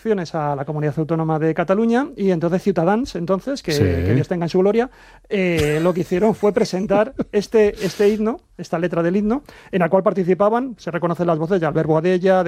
elecciones a la Comunidad Autónoma de Cataluña y entonces Ciutadans, que Dios tenga en su gloria, lo que hicieron fue presentar este himno, esta letra del himno, en la cual participaban, se reconocen las voces de Albert Boadella,